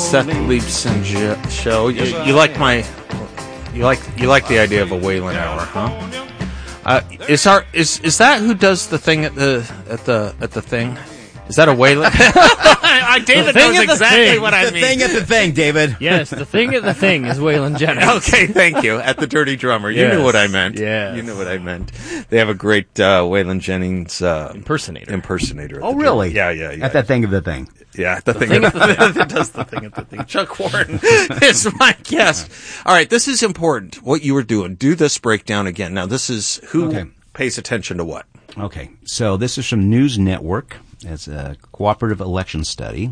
Seth Leibson show. You like the idea of a Waylon hour, huh? Is that who does the thing at the thing? Is that a Waylon? David knows exactly what I mean. The thing at the thing, David. Yes, the thing at the thing is Waylon Jennings. Okay, thank you. At the Dirty Drummer. You knew what I meant. Yeah. You knew what I meant. They have a great Waylon Jennings impersonator. Oh, really? Yeah. At that thing of the thing. Yeah, the thing at the thing. It does the thing at the thing. Chuck Warren is my guest. All right, this is important, what you were doing. Do this breakdown again. Now, this is who pays attention to what? Okay, so this is from News Network. It's a cooperative election study.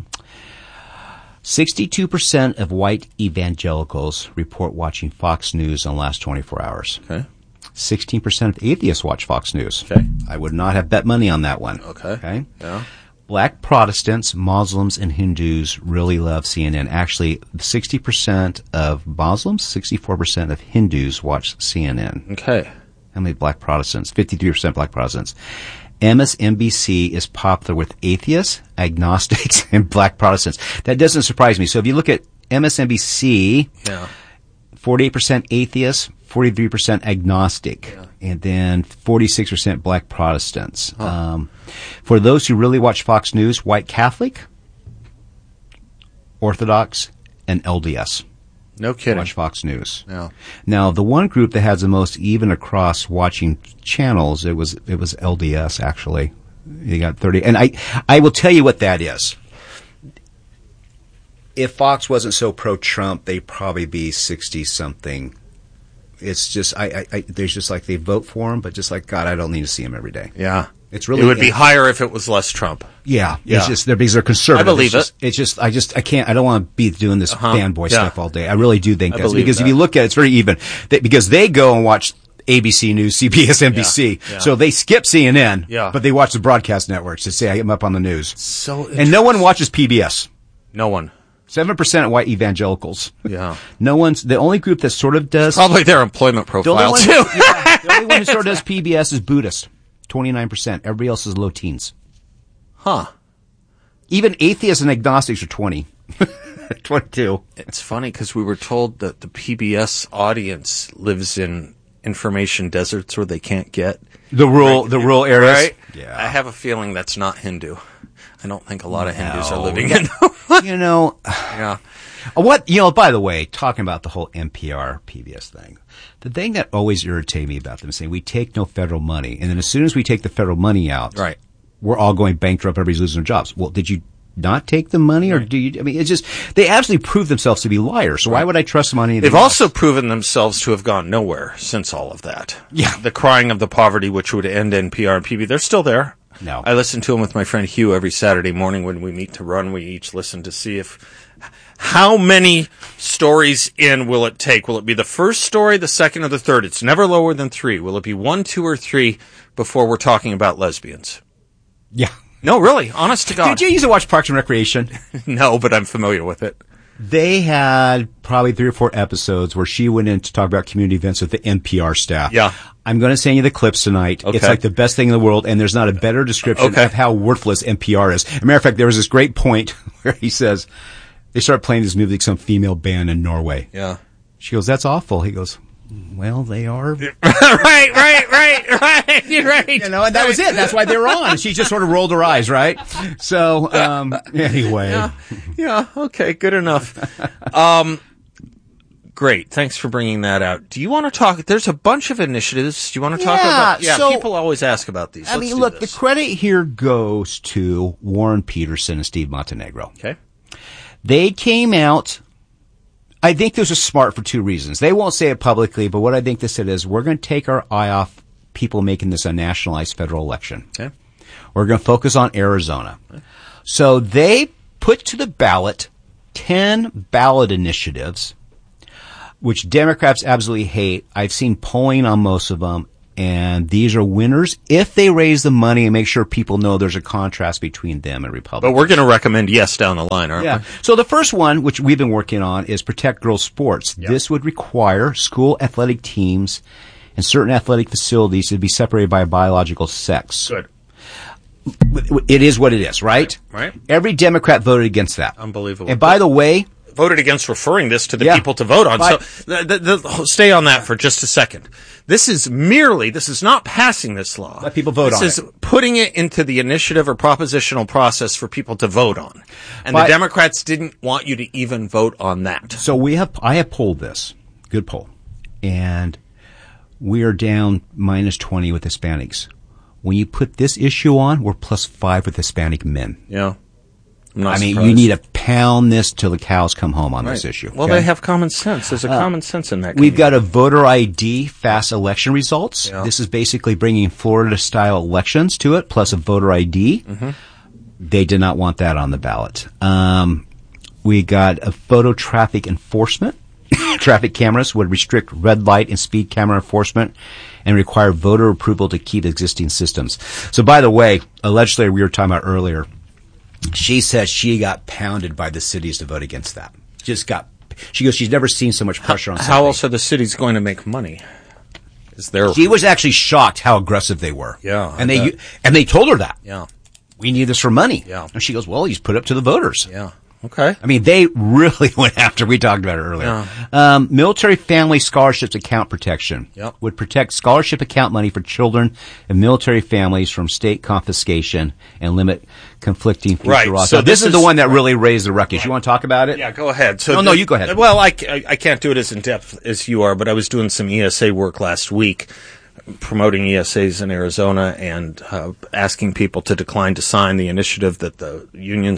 62% of white evangelicals report watching Fox News in the last 24 hours. Okay. 16% of atheists watch Fox News. Okay. I would not have bet money on that one. Okay. Yeah. Black Protestants, Muslims, and Hindus really love CNN. Actually, 60% of Muslims, 64% of Hindus watch CNN. Okay. How many Black Protestants? 53% Black Protestants. MSNBC is popular with atheists, agnostics, and Black Protestants. That doesn't surprise me. So if you look at MSNBC, 48% atheists, 43% agnostic, and then 46% Black Protestants. For those who really watch Fox News, white Catholic, Orthodox, and LDS. No kidding. Watch Fox News. Yeah. Now, the one group that has the most even across watching channels, it was LDS, actually. You got 30. And I will tell you what that is. If Fox wasn't so pro-Trump, they'd probably be 60-something. It's just, there's just like they vote for him, but just like, God, I don't need to see him every day. Yeah. It's really, it would be higher if it was less Trump. Yeah. It's just, because they're conservative. I believe I can't, I don't want to be doing this fanboy stuff all day. I really do think that's because if you look at it, it's very even. Because they go and watch ABC News, CBS, NBC. Yeah. So they skip CNN, but they watch the broadcast networks to say, I'm up on the news. And no one watches PBS. No one. 7% white evangelicals. Yeah. The only group that sort of does. Probably their employment profile, too. The only one who sort of does PBS is Buddhist. 29%. Everybody else is low teens. Huh. Even atheists and agnostics are 20. 22. It's funny because we were told that the PBS audience lives in information deserts where they can't get the rural areas. Right? Yeah. I have a feeling that's not Hindu. I don't think a lot of Hindus are living in. Yeah. By the way, talking about the whole NPR PBS thing, the thing that always irritated me about them is saying we take no federal money, and then as soon as we take the federal money out, right, we're all going bankrupt, everybody's losing their jobs. Well, did you not take the money, or do you? I mean, it's just they absolutely prove themselves to be liars. So why would I trust them on anything? They've also proven themselves to have gone nowhere since all of that. Yeah, the crying of the poverty, which would end NPR and PB, they're still there. No, I listen to them with my friend Hugh every Saturday morning when we meet to run. We each listen to see how many stories in will it take? Will it be the first story, the second, or the third? It's never lower than 3. Will it be 1, 2, or 3 before we're talking about lesbians? Yeah. No, really. Honest to God. Did you used to watch Parks and Recreation? No, but I'm familiar with it. They had probably 3 or 4 episodes where she went in to talk about community events with the NPR staff. Yeah. I'm going to send you the clips tonight. Okay. It's like the best thing in the world, and there's not a better description of how worthless NPR is. As a matter of fact, there was this great point where he says, they start playing this music, some female band in Norway. Yeah. She goes, that's awful. He goes, well, they are. Right. You're right. And that was it. That's why they were on. She just sort of rolled her eyes, right? So, anyway. Yeah. Okay. Good enough. Great. Thanks for bringing that out. Do you want to talk? There's a bunch of initiatives. Do you want to talk about? Yeah. So, people always ask about these. I mean, look, the credit here goes to Warren Peterson and Steve Montenegro. Okay. They came out. I think this was smart for 2 reasons. They won't say it publicly, but what I think they said is we're going to take our eye off people making this a nationalized federal election. Okay. We're going to focus on Arizona. Okay. So they put to the ballot 10 ballot initiatives, which Democrats absolutely hate. I've seen polling on most of them, and these are winners if they raise the money and make sure people know there's a contrast between them and Republicans. But we're going to recommend yes down the line, aren't we? So the first one, which we've been working on, is Protect Girls Sports. Yep. This would require school athletic teams and certain athletic facilities to be separated by biological sex. Good. It is what it is, right? Right. Every Democrat voted against that. Unbelievable. And by the way, voted against referring this to the Yeah. people to vote on. But- So stay on that for just a second. This is not passing this law. Let people vote on This is putting it into the initiative or propositional process for people to vote on. And But- the Democrats didn't want you to even vote on that. So I have polled this. Good poll. And we are down minus 20 with Hispanics. When you put this issue on, we're plus 5 with Hispanic men. Yeah. I'm not I mean, surprised. you need to pound this till the cows come home on this Right. issue. Well, okay? they have common sense. There's a common sense in that. We've got a voter ID fast election results. Yeah. This is basically bringing Florida-style elections to it, plus a voter ID. Mm-hmm. They did not want that on the ballot. We got a photo traffic enforcement. Traffic cameras would restrict red light and speed camera enforcement and require voter approval to keep existing systems. So, by the way, a legislator we were talking about earlier, she says she got pounded by the cities to vote against that. She goes, she's never seen so much pressure on something. How else are the cities going to make money? Is there? She was actually shocked how aggressive they were. Yeah, and I they told her that Yeah. we need this for money. Yeah. And she goes, well, he's put up to the voters. Yeah. Okay. I mean, they really went after. We talked about it earlier. Military family scholarships account protection Yep. would protect scholarship account money for children and military families from state confiscation and limit conflicting future Right. laws. So So this this is the is- one that really raised the ruckus. You want to talk about it? Yeah, go ahead. So No, you go ahead. Well, I can't do it as in depth as you are, but I was doing some ESA work last week, promoting ESAs in Arizona and asking people to decline to sign the initiative that the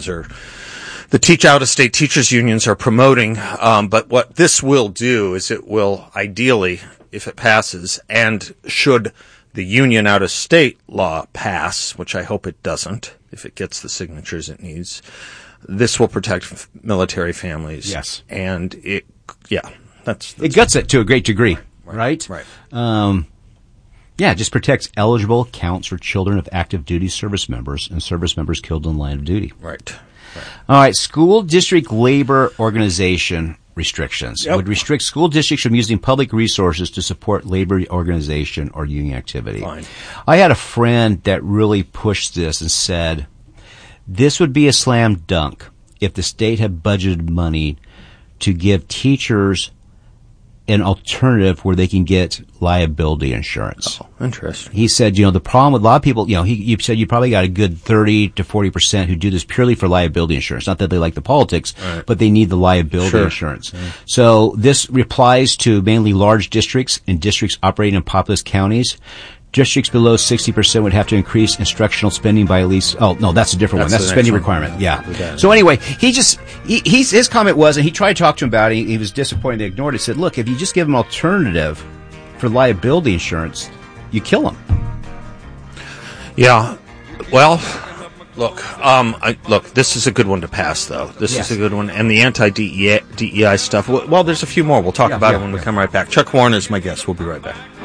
out-of-state teachers unions are promoting. But what this will do is it will ideally, if it passes, and should the union out-of-state law pass, which I hope it doesn't, if it gets the signatures it needs, this will protect military families. Yes. And that's It gets it to a great degree, right? Right. Yeah, it just protects eligible accounts for children of active duty service members and service members killed in the line of duty. right. All right, school district labor organization restrictions. Yep. It would restrict school districts from using public resources to support labor organization or union activity. Fine. I had a friend that really pushed this and said, this would be a slam dunk if the state had budgeted money to give teachers an alternative where they can get liability insurance. Oh, interesting. He said, the problem with a lot of people, you said you probably got a good 30 to 40% who do this purely for liability insurance. Not that they like the politics, Right. but they need the liability Sure. insurance. So this applies to mainly large districts and districts operating in populous counties. Districts below 60% would have to increase instructional spending by at least, oh, no, that's a different one. That's That's a the next spending one. requirement. Yeah. Okay. So anyway, his comment was, and he tried to talk to him about it, he was disappointed they ignored it. He said, look, if you just give them an alternative for liability insurance, you kill them. Yeah. Well, look, this is a good one to pass, though. This Yes. is a good one. And the anti-DEI stuff, well, there's a few more. We'll talk about it when we come right back. Chuck Warner is my guest. We'll be right back.